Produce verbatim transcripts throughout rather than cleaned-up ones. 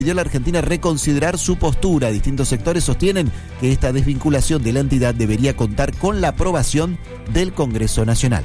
pidió a la Argentina reconsiderar su postura. Distintos sectores sostienen que esta desvinculación de la entidad debería contar con la aprobación del Congreso Nacional.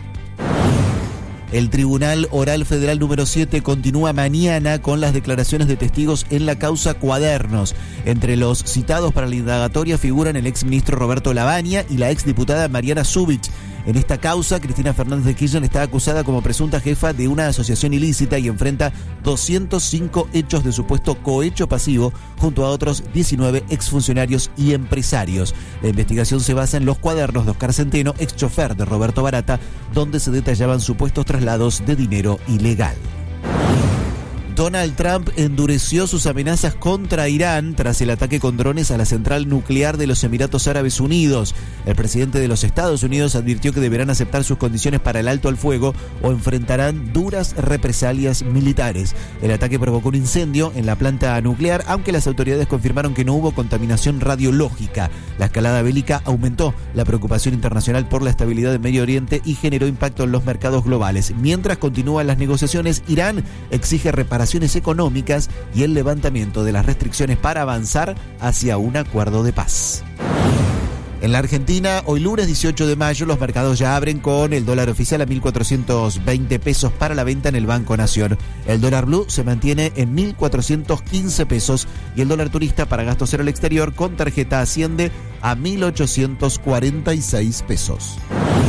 El Tribunal Oral Federal número siete continúa mañana con las declaraciones de testigos en la causa Cuadernos. Entre los citados para la indagatoria figuran el exministro Roberto Lavagna y la exdiputada Mariana Zubich. En esta causa, Cristina Fernández de Kirchner está acusada como presunta jefa de una asociación ilícita y enfrenta doscientos cinco hechos de supuesto cohecho pasivo junto a otros diecinueve exfuncionarios y empresarios. La investigación se basa en los cuadernos de Oscar Centeno, ex chofer de Roberto Barata, donde se detallaban supuestos traslados de dinero ilegal. Donald Trump endureció sus amenazas contra Irán tras el ataque con drones a la central nuclear de los Emiratos Árabes Unidos. El presidente de los Estados Unidos advirtió que deberán aceptar sus condiciones para el alto al fuego o enfrentarán duras represalias militares. El ataque provocó un incendio en la planta nuclear, aunque las autoridades confirmaron que no hubo contaminación radiológica. La escalada bélica aumentó la preocupación internacional por la estabilidad del Medio Oriente y generó impacto en los mercados globales. Mientras continúan las negociaciones, Irán exige reparaciones económicas y el levantamiento de las restricciones para avanzar hacia un acuerdo de paz. En la Argentina, hoy lunes dieciocho de mayo, los mercados ya abren con el dólar oficial a mil cuatrocientos veinte pesos para la venta en el Banco Nación. El dólar blue se mantiene en mil cuatrocientos quince pesos y el dólar turista para gasto cero al exterior con tarjeta asciende a mil ochocientos cuarenta y seis pesos.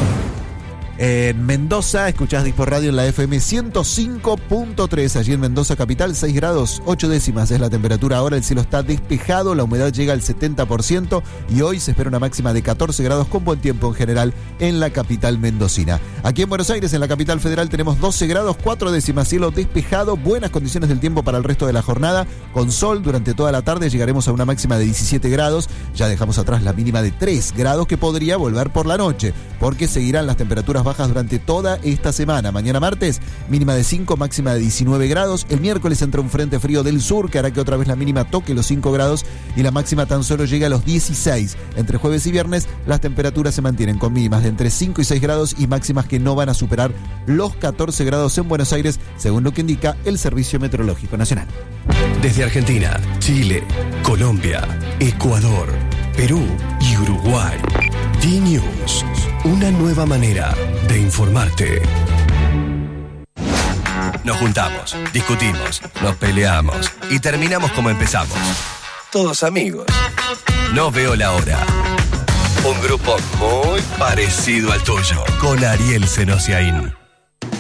En Mendoza, escuchás Dispo Radio en la F M ciento cinco punto tres. Allí en Mendoza capital, seis grados ocho décimas es la temperatura. Ahora el cielo está despejado, la humedad llega al setenta por ciento y hoy se espera una máxima de catorce grados con buen tiempo en general en la capital mendocina. Aquí en Buenos Aires, en la capital federal, tenemos doce grados cuatro décimas, cielo despejado, buenas condiciones del tiempo para el resto de la jornada. Con sol durante toda la tarde llegaremos a una máxima de diecisiete grados. Ya dejamos atrás la mínima de tres grados que podría volver por la noche, porque seguirán las temperaturas bajas durante toda esta semana. Mañana martes, mínima de cinco, máxima de diecinueve grados. El miércoles entra un frente frío del sur que hará que otra vez la mínima toque los cinco grados y la máxima tan solo llega a los dieciséis. Entre jueves y viernes, las temperaturas se mantienen con mínimas de entre cinco y seis grados y máximas que no van a superar los catorce grados en Buenos Aires, según lo que indica el Servicio Meteorológico Nacional. Desde Argentina, Chile, Colombia, Ecuador, Perú y Uruguay. D-News, una nueva manera de informarte. Nos juntamos, discutimos, nos peleamos y terminamos como empezamos. Todos amigos. No veo la hora. Un grupo muy parecido al tuyo, con Ariel Senosiaín.